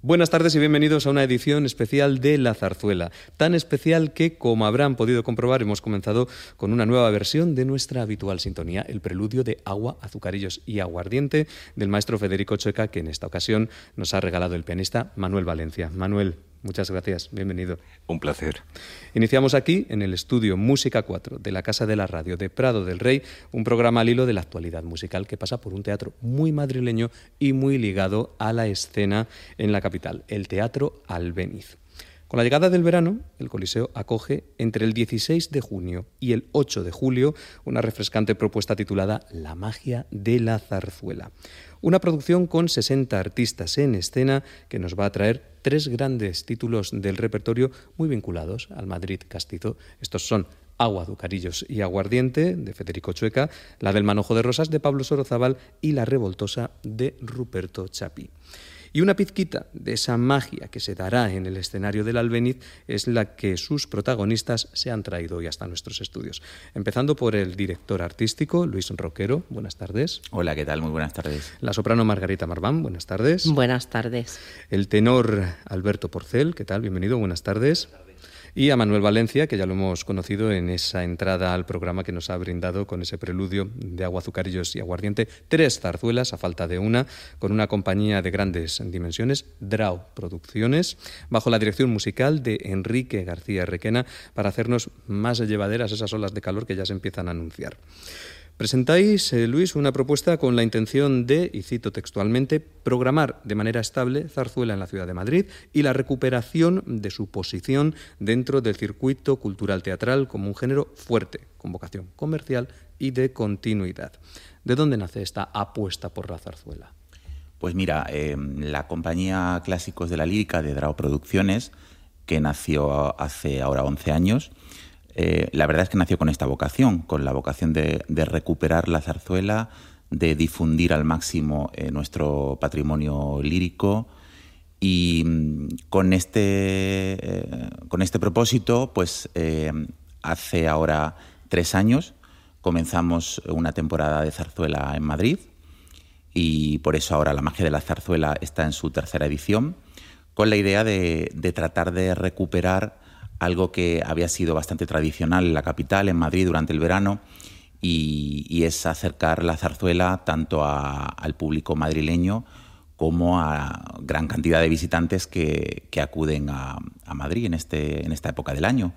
Buenas tardes y bienvenidos a una edición especial de La Zarzuela. Tan especial que, como habrán podido comprobar, hemos comenzado con una nueva versión de nuestra habitual sintonía, el preludio de Agua, Azucarillos y Aguardiente del maestro Federico Chueca, que en esta ocasión nos ha regalado el pianista Manuel Valencia. Manuel, muchas gracias, bienvenido. Un placer. Iniciamos aquí, en el estudio Música 4 de la Casa de la Radio de Prado del Rey, un programa al hilo de la actualidad musical que pasa por un teatro muy madrileño y muy ligado a la escena en la capital, el Teatro Albéniz. Con la llegada del verano, el Coliseo acoge entre el 16 de junio y el 8 de julio una refrescante propuesta titulada La magia de la zarzuela. Una producción con 60 artistas en escena que nos va a traer 3 grandes títulos del repertorio muy vinculados al Madrid castizo. Estos son Agua, Azucarillos y Aguardiente, de Federico Chueca, la del Manojo de Rosas, de Pablo Sorozábal, y La Revoltosa, de Ruperto Chapí. Y una pizquita de esa magia que se dará en el escenario del Albéniz es la que sus protagonistas se han traído hoy hasta nuestros estudios. Empezando por el director artístico, Luis Roquero. Buenas tardes. Hola, ¿qué tal? Muy buenas tardes. La soprano Margarita Marván. Buenas tardes. Buenas tardes. El tenor Alberto Porcel. ¿Qué tal? Bienvenido. Buenas tardes. Y a Manuel Valencia, que ya lo hemos conocido en esa entrada al programa que nos ha brindado con ese preludio de Agua, Azucarillos y Aguardiente. 3 zarzuelas, a falta de una, con una compañía de grandes dimensiones, Drao Producciones, bajo la dirección musical de Enrique García Requena, para hacernos más llevaderas esas olas de calor que ya se empiezan a anunciar. Presentáis, Luis, una propuesta con la intención de, y cito textualmente, programar de manera estable zarzuela en la ciudad de Madrid y la recuperación de su posición dentro del circuito cultural teatral como un género fuerte, con vocación comercial y de continuidad. ¿De dónde nace esta apuesta por la zarzuela? Pues mira, la compañía Clásicos de la Lírica de Drao Producciones, que nació hace ahora 11 años, la verdad es que nació con esta vocación, con la vocación de recuperar la zarzuela, de difundir al máximo nuestro patrimonio lírico, y con este propósito, pues hace ahora 3 años comenzamos una temporada de zarzuela en Madrid, y por eso ahora La magia de la zarzuela está en su 3ª edición, con la idea de tratar de recuperar algo que había sido bastante tradicional en la capital, en Madrid, durante el verano, y es acercar la zarzuela tanto al público madrileño como a gran cantidad de visitantes que acuden a Madrid en esta época del año.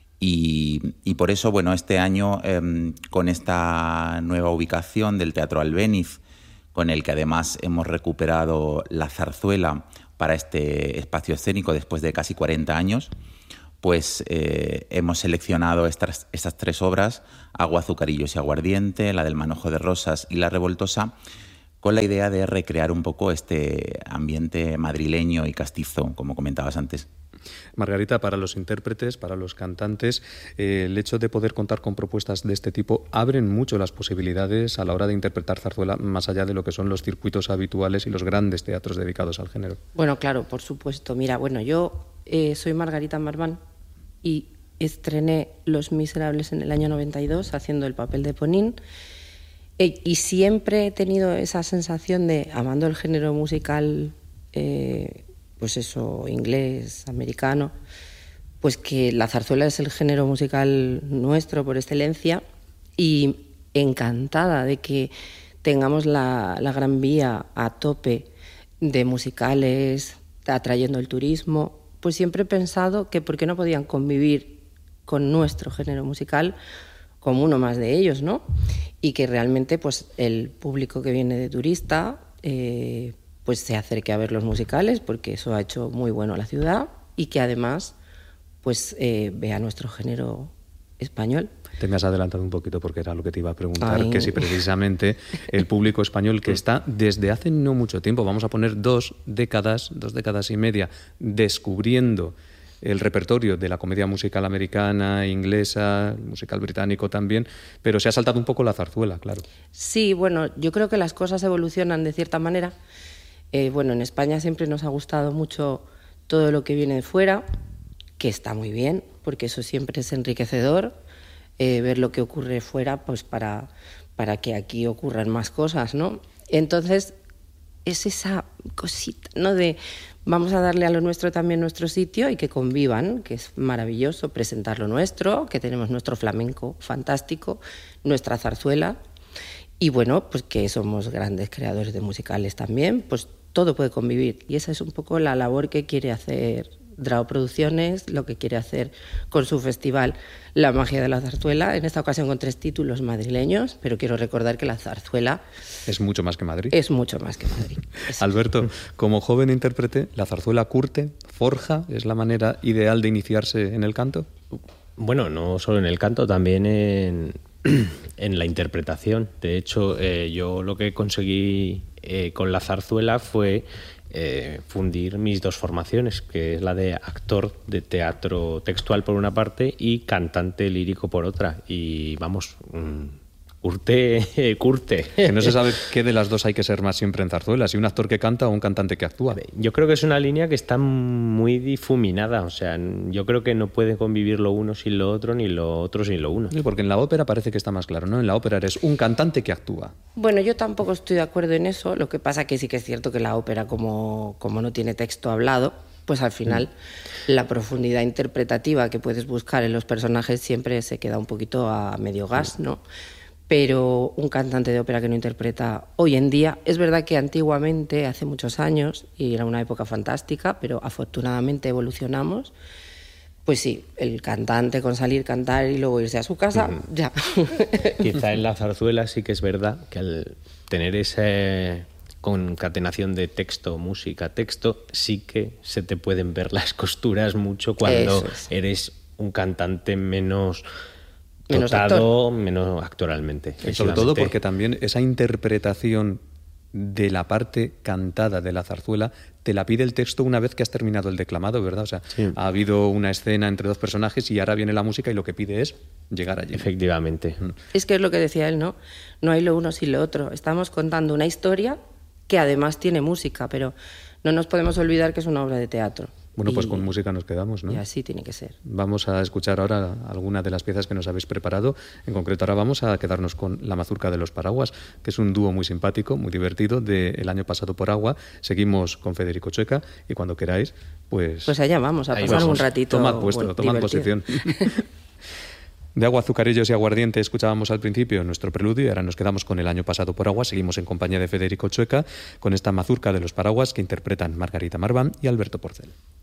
Y por eso, bueno, este año, con esta nueva ubicación del Teatro Albéniz, con el que además hemos recuperado la zarzuela para este espacio escénico después de casi 40 años, pues hemos seleccionado estas 3 obras, Agua, Azucarillos y Aguardiente, la del Manojo de Rosas y La Revoltosa, con la idea de recrear un poco este ambiente madrileño y castizo, como comentabas antes. Margarita, para los intérpretes, para los cantantes, el hecho de poder contar con propuestas de este tipo abren mucho las posibilidades a la hora de interpretar zarzuela, más allá de lo que son los circuitos habituales y los grandes teatros dedicados al género. Bueno, claro, por supuesto. Mira, bueno, yo soy Margarita Marván y estrené Los Miserables en el año 92 haciendo el papel de Ponín, y siempre he tenido esa sensación de, amando el género musical, pues eso, inglés, americano, pues que la zarzuela es el género musical nuestro por excelencia, y encantada de que tengamos la Gran Vía a tope de musicales, atrayendo el turismo. Pues siempre he pensado que por qué no podían convivir con nuestro género musical como uno más de ellos, ¿no? Y que realmente pues el público que viene de turista pues se acerque a ver los musicales, porque eso ha hecho muy bueno a la ciudad, y que además pues vea nuestro género español. Te me has adelantado un poquito porque era lo que te iba a preguntar, que si precisamente el público español, que está desde hace no mucho tiempo, vamos a poner 2 décadas y media, descubriendo el repertorio de la comedia musical americana, inglesa, musical británico también, pero se ha saltado un poco la zarzuela, claro. Sí, bueno, yo creo que las cosas evolucionan de cierta manera. Bueno, en España siempre nos ha gustado mucho todo lo que viene de fuera, que está muy bien, porque eso siempre es enriquecedor, ver lo que ocurre fuera, pues para que aquí ocurran más cosas, ¿no? Entonces, es esa cosita, ¿no? De vamos a darle a lo nuestro también nuestro sitio y que convivan, que es maravilloso presentar lo nuestro, que tenemos nuestro flamenco fantástico, nuestra zarzuela, y bueno, pues que somos grandes creadores de musicales también, pues todo puede convivir. Y esa es un poco la labor que quiere hacer Drao Producciones, lo que quiere hacer con su festival La Magia de la Zarzuela, en esta ocasión con 3 títulos madrileños, pero quiero recordar que la zarzuela es mucho más que Madrid. Es mucho más que Madrid. Alberto, como joven intérprete, ¿la zarzuela curte, forja? ¿Es la manera ideal de iniciarse en el canto? Bueno, no solo en el canto, también en la interpretación. De hecho, yo lo que conseguí con la zarzuela fue fundir mis 2 formaciones, que es la de actor de teatro textual por una parte y cantante lírico por otra. Y vamos, curte. Que no se sabe qué de las dos hay que ser más siempre en zarzuela, si un actor que canta o un cantante que actúa. Yo creo que es una línea que está muy difuminada, o sea, yo creo que no puede convivir lo uno sin lo otro, ni lo otro sin lo uno. Sí, porque en la ópera parece que está más claro, ¿no? En la ópera eres un cantante que actúa. Bueno, yo tampoco estoy de acuerdo en eso, lo que pasa que sí que es cierto que la ópera, como no tiene texto hablado, pues al final la profundidad interpretativa que puedes buscar en los personajes siempre se queda un poquito a medio gas, ¿no? Pero un cantante de ópera que no interpreta hoy en día, es verdad que antiguamente, hace muchos años, y era una época fantástica, pero afortunadamente evolucionamos, pues sí, el cantante con salir, cantar y luego irse a su casa, ya. Quizá en la zarzuela sí que es verdad que al tener esa concatenación de texto, música, texto, sí que se te pueden ver las costuras mucho cuando eres un cantante menos dotado, menos actoralmente. Sobre todo porque también esa interpretación de la parte cantada de la zarzuela te la pide el texto una vez que has terminado el declamado, ¿verdad? O sea, sí, ha habido una escena entre 2 personajes y ahora viene la música y lo que pide es llegar allí. Efectivamente. Es que es lo que decía él, ¿no? No hay lo uno sin lo otro. Estamos contando una historia que además tiene música, pero no nos podemos olvidar que es una obra de teatro. Bueno, pues con música nos quedamos, ¿no? Y así tiene que ser. Vamos a escuchar ahora algunas de las piezas que nos habéis preparado. En concreto, ahora vamos a quedarnos con La Mazurca de los Paraguas, que es un dúo muy simpático, muy divertido, del año pasado por Agua. Seguimos con Federico Chueca y cuando queráis, pues allá vamos, a pasar un ratito. Tomad puesto, tomad posición. De Agua, Azucarillos y Aguardiente escuchábamos al principio nuestro preludio y ahora nos quedamos con El año pasado por Agua. Seguimos en compañía de Federico Chueca con esta Mazurca de los Paraguas que interpretan Margarita Marván y Alberto Porcel.